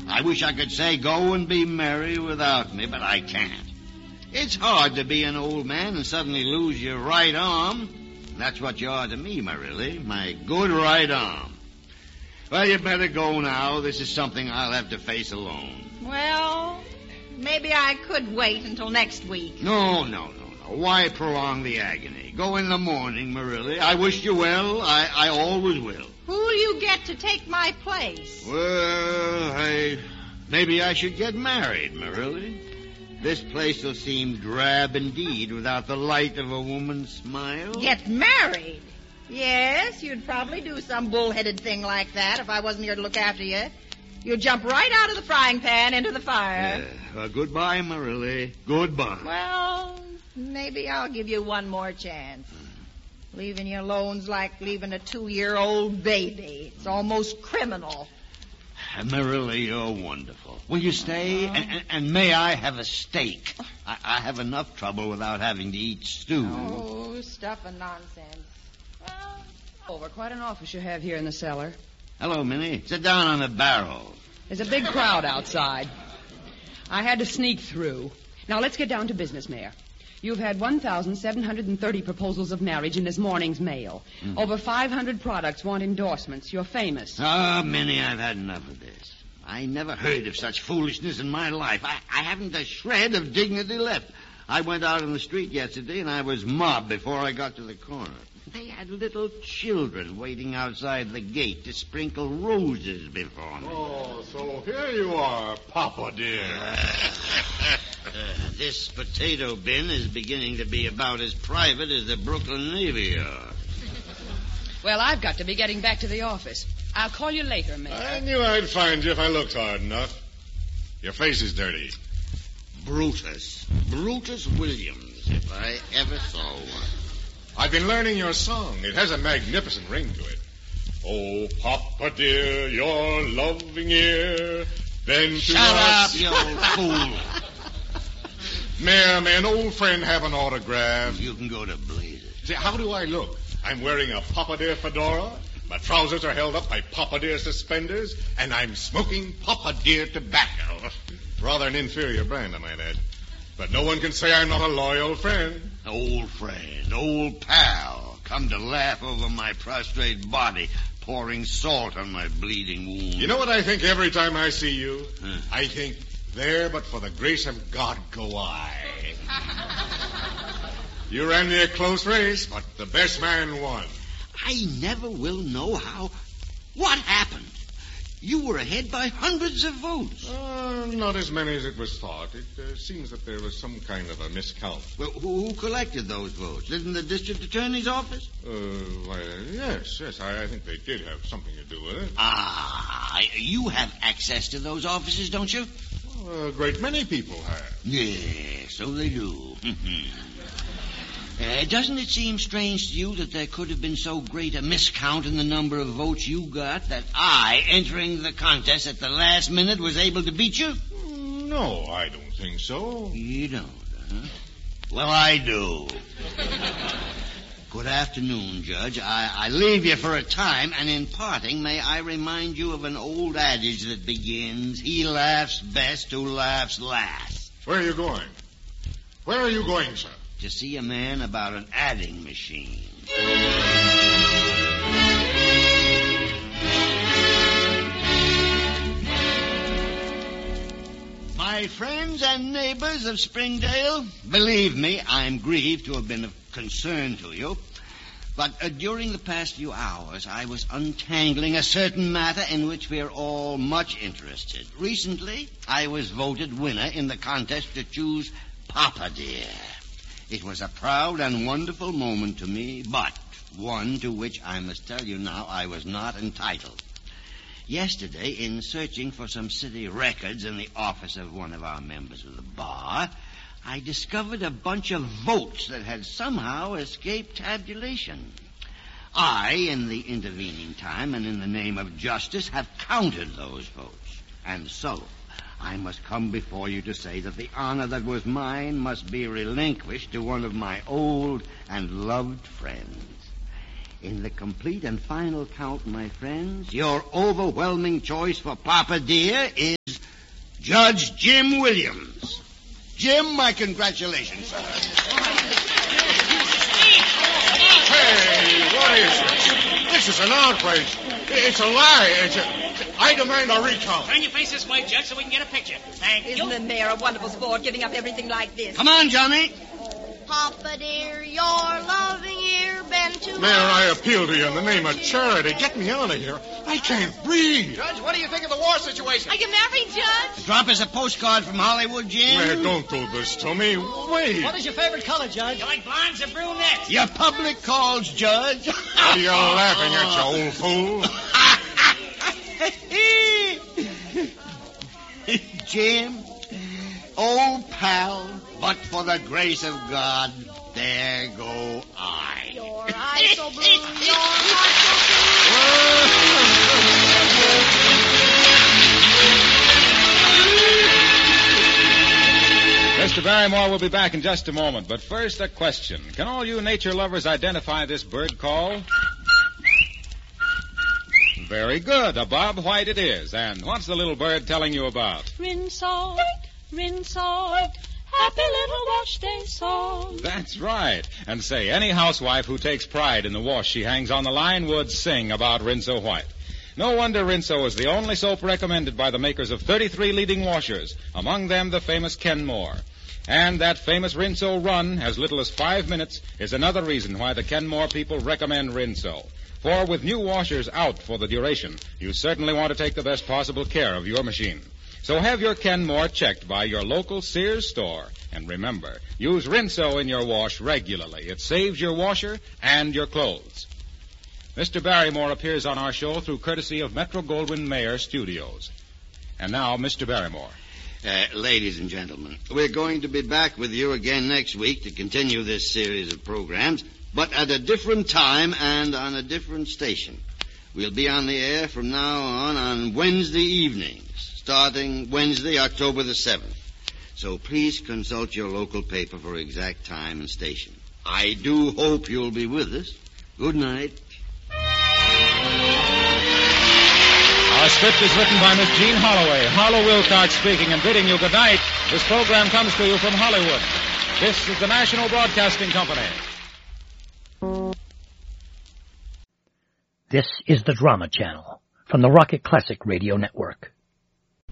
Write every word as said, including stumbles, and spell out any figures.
I wish I could say go and be merry without me, but I can't. It's hard to be an old man and suddenly lose your right arm. That's what you are to me, Marilly, my good right arm. Well, you better go now. This is something I'll have to face alone. Well, maybe I could wait until next week. No, no, no, no. Why prolong the agony? Go in the morning, Marilly. I wish you well. I, I always will. Who'll you get to take my place? Well, I... Maybe I should get married, Marilly. This place will seem drab indeed without the light of a woman's smile. Get married? Yes, you'd probably do some bullheaded thing like that if I wasn't here to look after you. You'd jump right out of the frying pan into the fire. Yeah. Well, goodbye, Marilly. Goodbye. Well, maybe I'll give you one more chance. Leaving you alone's like leaving a two-year-old baby. It's almost criminal. Marilly, you're wonderful. Will you stay? Uh, and, and, and may I have a steak? I, I have enough trouble without having to eat stew. Oh, stuff and nonsense. Well, over. Quite an office you have here in the cellar. Hello, Minnie. Sit down on the barrel. There's a big crowd outside. I had to sneak through. Now, let's get down to business, Mayor. You've had one thousand seven hundred thirty proposals of marriage in this morning's mail. Mm. Over five hundred products want endorsements. You're famous. Ah, oh, Minnie, I've had enough of this. I never heard of such foolishness in my life. I, I haven't a shred of dignity left. I went out on the street yesterday, and I was mobbed before I got to the corner. They had little children waiting outside the gate to sprinkle roses before me. Oh, so here you are, Papa dear. Uh, this potato bin is beginning to be about as private as the Brooklyn Navy Yard. Well, I've got to be getting back to the office. I'll call you later, Mayor. I knew I'd find you if I looked hard enough. Your face is dirty. Brutus. Brutus Williams, if I ever saw one. I've been learning your song. It has a magnificent ring to it. Oh, Papa dear, your loving ear, bend to Shut us. up, you old fool. Mayor, may an old friend have an autograph? You can go to blazes. See, how do I look? I'm wearing a Papa dear fedora. My trousers are held up by Papa dear suspenders, and I'm smoking Papa dear tobacco. Rather an inferior brand, I might add. But no one can say I'm not a loyal friend. Old friend, old pal, come to laugh over my prostrate body, pouring salt on my bleeding wound. You know what I think every time I see you? Huh. I think, there but for the grace of God go I. You ran me a close race, but the best man won. I never will know how... What happened? You were ahead by hundreds of votes. Uh, not as many as it was thought. It uh, seems that there was some kind of a miscount. Well, who, who collected those votes? Didn't the district attorney's office? Uh, why, yes, yes, I, I think they did have something to do with it. Ah, you have access to those offices, don't you? Well, a great many people have. Yeah, so they do. Uh, doesn't it seem strange to you that there could have been so great a miscount in the number of votes you got that I, entering the contest at the last minute, was able to beat you? No, I don't think so. You don't, huh? Well, I do. Good afternoon, Judge. I, I leave you for a time, and in parting, may I remind you of an old adage that begins, he laughs best who laughs last. Where are you going? Where are you going, sir? To see a man about an adding machine. My friends and neighbors of Springdale, believe me, I'm grieved to have been of concern to you. But uh, during the past few hours, I was untangling a certain matter in which we are all much interested. Recently, I was voted winner in the contest to choose Papa Dear. It was a proud and wonderful moment to me, but one to which I must tell you now I was not entitled. Yesterday, in searching for some city records in the office of one of our members of the bar, I discovered a bunch of votes that had somehow escaped tabulation. I, in the intervening time and in the name of justice, have counted those votes. And so, I must come before you to say that the honor that was mine must be relinquished to one of my old and loved friends. In the complete and final count, my friends, your overwhelming choice for Papa Dear is Judge Jim Williams. Jim, my congratulations, sir. Hey, what is this? This is an outrage. It's a lie. It's a... I demand a recount. Turn your face this way, Judge, so we can get a picture. Thank you. Isn't the mayor a wonderful sport, giving up everything like this? Come on, Johnny. Papa dear, your loving ear been too Mayor, I appeal to you in the name of charity. Get me out of here. I can't breathe. Judge, what do you think of the war situation? Are you married, Judge? Drop us a postcard from Hollywood, Jim. Mayor, don't do this to me. Wait. What is your favorite color, Judge? You like blondes or brunettes? Your public calls, Judge. What are you laughing at, you old fool? Jim, old pal, but for the grace of God, there go I. Your eyes so blue, your heart so Mister Barrymore will be back in just a moment, but first a question. Can all you nature lovers identify this bird call? Very good. A Bob White it is. And what's the little bird telling you about? Rinse-off, rinse-off, happy little wash day song. That's right. And say, any housewife who takes pride in the wash she hangs on the line would sing about Rinso White. No wonder Rinso is the only soap recommended by the makers of thirty-three leading washers, among them the famous Kenmore. And that famous Rinso run, as little as five minutes, is another reason why the Kenmore people recommend Rinso. For with new washers out for the duration, you certainly want to take the best possible care of your machine. So have your Kenmore checked by your local Sears store. And remember, use Rinso in your wash regularly. It saves your washer and your clothes. Mister Barrymore appears on our show through courtesy of Metro-Goldwyn-Mayer Studios. And now, Mister Barrymore. Uh, ladies and gentlemen, we're going to be back with you again next week to continue this series of programs, but at a different time and on a different station. We'll be on the air from now on on Wednesday evenings, starting Wednesday, October the seventh. So please consult your local paper for exact time and station. I do hope you'll be with us. Good night. Our script is written by Miss Jean Holloway. Harlow Wilcox speaking and bidding you good night. This program comes to you from Hollywood. This is the National Broadcasting Company. This is the Drama Channel from the Rocket Classic Radio Network.